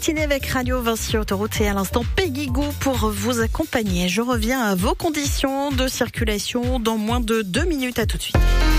matinée avec Radio Vinci Autoroute et à l'instant Peggy Gou pour vous accompagner. Je reviens à vos conditions de circulation dans moins de 2 minutes. À tout de suite.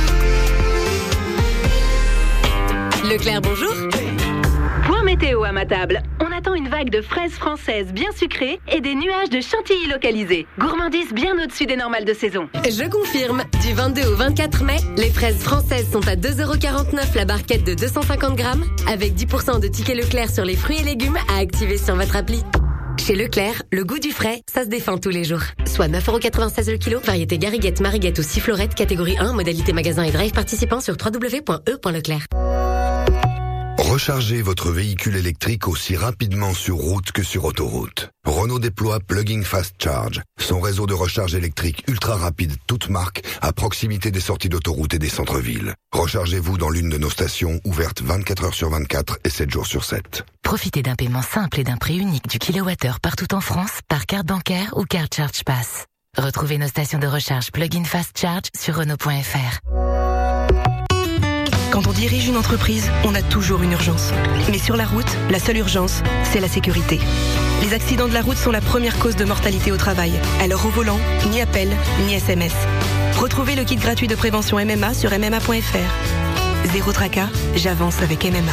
Leclerc, bonjour. Point météo à ma table. On attend une vague de fraises françaises bien sucrées et des nuages de chantilly localisés. Gourmandise bien au-dessus des normales de saison. Je confirme, du 22 au 24 mai, les fraises françaises sont à 2,49€ la barquette de 250 grammes, avec 10% de tickets Leclerc sur les fruits et légumes à activer sur votre appli. Chez Leclerc, le goût du frais, ça se défend tous les jours. Soit 9,96€ le kilo, variété Gariguette, Mariguette ou Sifflorette, catégorie 1, modalité magasin et drive participant sur www.e.leclerc. Rechargez votre véhicule électrique aussi rapidement sur route que sur autoroute. Renault déploie Plug-in Fast Charge, son réseau de recharge électrique ultra rapide toute marque à proximité des sorties d'autoroute et des centres-villes. Rechargez-vous dans l'une de nos stations ouvertes 24 heures sur 24 et 7 jours sur 7. Profitez d'un paiement simple et d'un prix unique du kilowattheure partout en France par carte bancaire ou carte Charge Pass. Retrouvez nos stations de recharge Plug-in Fast Charge sur Renault.fr. Quand on dirige une entreprise, on a toujours une urgence. Mais sur la route, la seule urgence, c'est la sécurité. Les accidents de la route sont la première cause de mortalité au travail. Alors au volant, ni appel, ni SMS. Retrouvez le kit gratuit de prévention MMA sur MMA.fr. Zéro tracas, j'avance avec MMA.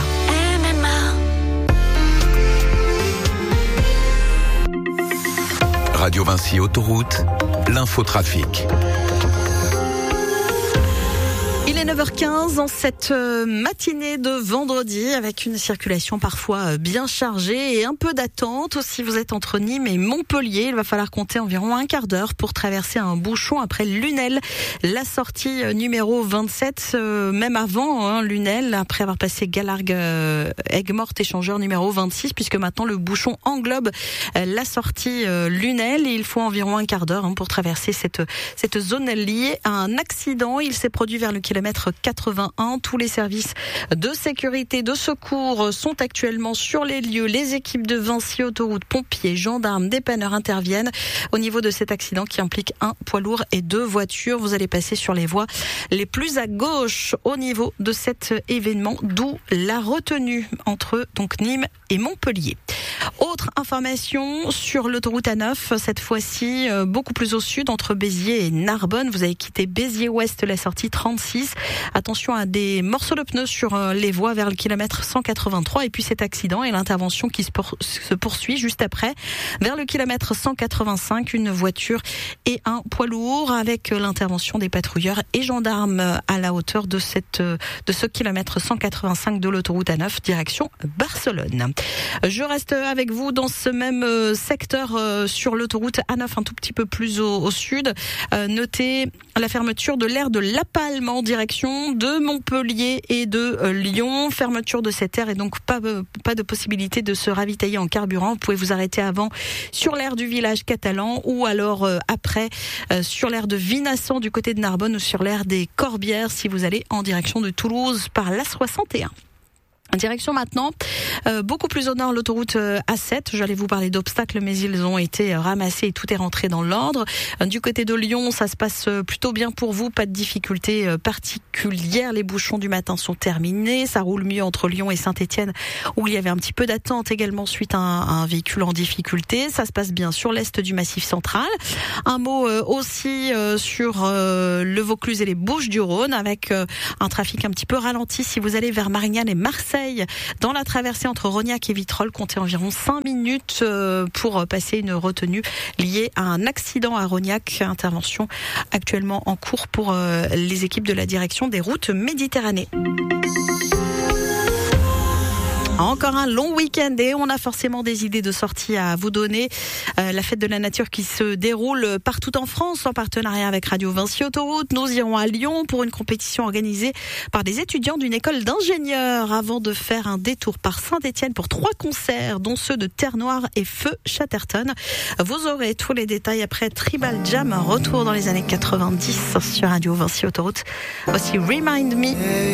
Radio Vinci Autoroute, l'infotrafic. Il est 9h15 en cette matinée de vendredi avec une circulation parfois bien chargée et un peu d'attente. Si vous êtes entre Nîmes et Montpellier, il va falloir compter environ un quart d'heure pour traverser un bouchon après Lunel, la sortie numéro 27, même avant Lunel, après avoir passé Galargues, Aigues-Mortes, échangeur numéro 26, puisque maintenant le bouchon englobe la sortie Lunel et il faut environ un quart d'heure pour traverser cette zone liée à un accident. Il s'est produit vers le kilomètre 81. Tous les services de sécurité, de secours sont actuellement sur les lieux. Les équipes de Vinci Autoroute, pompiers, gendarmes, dépanneurs interviennent au niveau de cet accident qui implique un poids lourd et 2 voitures. Vous allez passer sur les voies les plus à gauche au niveau de cet événement, d'où la retenue entre Nîmes et Montpellier. Autre information sur l'autoroute A9, cette fois-ci beaucoup plus au sud, entre Béziers et Narbonne. Vous avez quitté Béziers-Ouest, la sortie 36. Attention à des morceaux de pneus sur les voies vers le kilomètre 183. Et puis cet accident et l'intervention qui se poursuit juste après. Vers le kilomètre 185, une voiture et un poids lourd avec l'intervention des patrouilleurs et gendarmes à la hauteur de ce kilomètre 185 de l'autoroute A9, direction Barcelone. Je reste avec vous dans ce même secteur sur l'autoroute A9, un tout petit peu plus au sud. Notez la fermeture de l'aire de La Palme en direction de Montpellier et de Lyon. Fermeture de cette aire et donc pas de possibilité de se ravitailler en carburant. Vous pouvez vous arrêter avant sur l'aire du village catalan ou alors après sur l'aire de Vinassan du côté de Narbonne ou sur l'aire des Corbières si vous allez en direction de Toulouse par l'A61. Direction maintenant, beaucoup plus au nord, l'autoroute A7. J'allais vous parler d'obstacles, mais ils ont été ramassés et tout est rentré dans l'ordre. Du côté de Lyon, ça se passe plutôt bien pour vous, pas de difficultés particulières. Les bouchons du matin sont terminés. Ça roule mieux entre Lyon et Saint-Étienne, où il y avait un petit peu d'attente également suite à un véhicule en difficulté. Ça se passe bien sur l'est du Massif central. Un mot aussi sur le Vaucluse et les Bouches-du-Rhône, avec un trafic un petit peu ralenti si vous allez vers Marignane et Marseille. Dans la traversée entre Rognac et Vitrolles, comptez environ 5 minutes pour passer une retenue liée à un accident à Rognac. Intervention actuellement en cours pour les équipes de la direction des routes Méditerranée. Encore un long week-end et on a forcément des idées de sortie à vous donner. La fête de la nature qui se déroule partout en France en partenariat avec Radio Vinci Autoroute. Nous irons à Lyon pour une compétition organisée par des étudiants d'une école d'ingénieurs avant de faire un détour par Saint-Étienne pour 3 concerts dont ceux de Terre Noire et Feu Chatterton. Vous aurez tous les détails après Tribal Jam, un retour dans les années 90 sur Radio Vinci Autoroute. Voici Remind Me.